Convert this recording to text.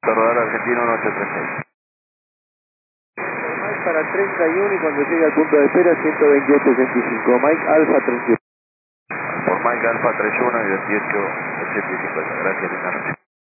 Rodar Argentino 1836. Mike para 31 y cuando llegue al punto de espera 128.85. Mike Alfa 31. Por Mike Alfa 31 y 2885. Gracias, linda noche.